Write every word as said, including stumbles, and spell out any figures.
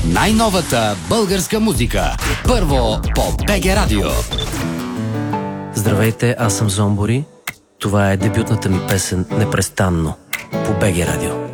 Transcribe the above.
Най-новата българска музика. Първо по БГ Радио. Здравейте, аз съм Зомбори. Това е дебютната ми песен "Непрестанно" по БГ Радио.